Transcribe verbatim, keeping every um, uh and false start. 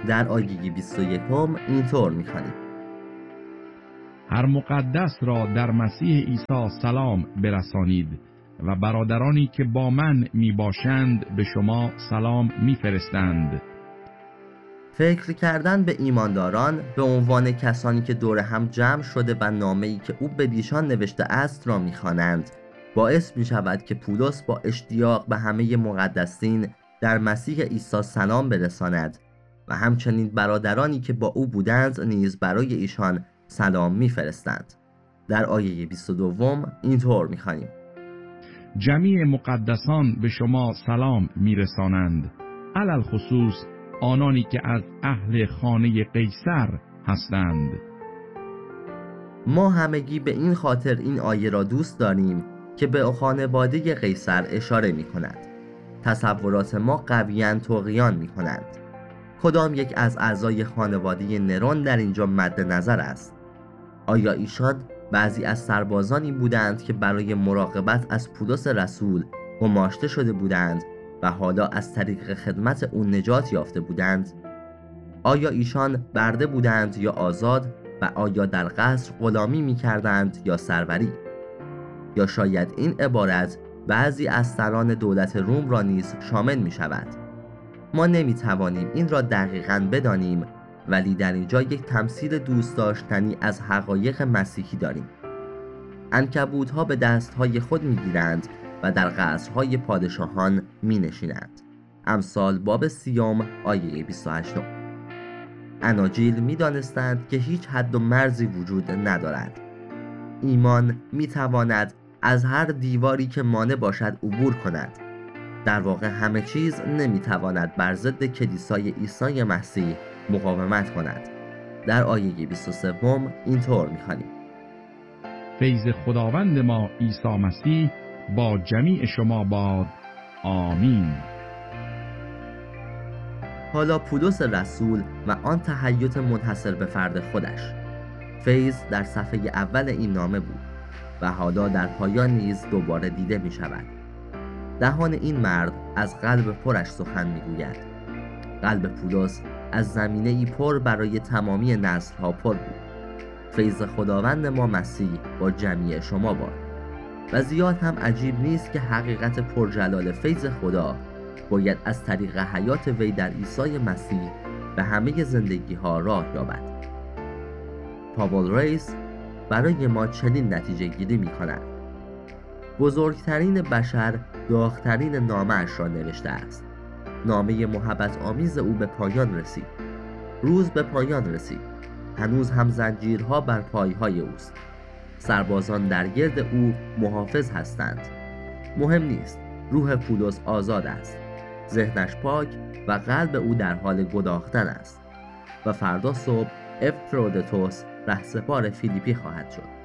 در آیه بیست و یک اینطور می‌خوانیم: هر مقدس را در مسیح عیسی سلام برسانید و برادرانی که با من می باشند به شما سلام می فرستند. فکر کردن به ایمانداران به عنوان کسانی که دور هم جمع شده و نامه‌ای که او به دیشان نوشته است را می‌خوانند باعث می‌شود که پولس با اشتیاق به همه مقدسین در مسیح عیسی سلام برساند و همچنین برادرانی که با او بودند نیز برای ایشان سلام می‌فرستند. در آیه بیست و دو اینطور می‌خوانیم: جمیع مقدسان به شما سلام می‌رسانند، علل خصوص آنانی که از اهل خانه قیصر هستند. ما همگی به این خاطر این آیه را دوست داریم که به خانواده قیصر اشاره می کند. تصورات ما قویاً طغیان می کنند. کدام یک از اعضای خانواده نرون در اینجا مد نظر است؟ آیا ایشان بعضی از سربازانی بودند که برای مراقبت از پولس رسول گماشته شده بودند و حالا از طریق خدمت او نجات یافته بودند؟ آیا ایشان برده بودند یا آزاد و آیا در قصر غلامی می کردند یا سروری؟ یا شاید این عبارت بعضی از سران دولت روم را نیز شامل می شود؟ ما نمی توانیم این را دقیقاً بدانیم، ولی در اینجا یک تمثیل دوست داشتنی از حقایق مسیحی داریم. عنکبوت‌ها به دستهای خود می گیرند و در قصرهای پادشاهان می نشینند. امثال باب سیوم آیه بیست و هشت. اناجیل می دانستند که هیچ حد و مرزی وجود ندارد. ایمان می تواند از هر دیواری که مانع باشد عبور کند. در واقع همه چیز نمی تواند بر ضد کلیسای عیسی مسیح مقاومت کند. در آیه بیست و سه اینطور می خوانیم: فیض خداوند ما عیسی مسیح با جمیع شما باد. آمین. حالا پولس رسول و آن تهیت منحصر به فرد خودش. فیض در صفحه اول این نامه بود و حالا در پایان نیز دوباره دیده می شود. دهان این مرد از قلب پرش سخن می گوید. قلب پولس از زمینه‌ای پر برای تمامی نسل‌ها پر بود. فیض خداوند ما مسیح با جمیع شما باد. و زیاد هم عجیب نیست که حقیقت پرجلال فیض خدا باید از طریق حیات وی در عیسی مسیح به همه زندگی ها راه یابد. پاول ریس برای ما چنین نتیجه گیری می کند: بزرگترین بشر داغترین نامه اش را نوشته است. نامه محبت آمیز او به پایان رسید. روز به پایان رسید. هنوز هم زنجیرها بر پایهای اوست. سربازان در گرد او محافظ هستند. مهم نیست، روح پولس آزاد است. ذهنش پاک و قلب او در حال گداختن است. و فردا صبح افرودیتوس رهسپار فیلیپی خواهد شد.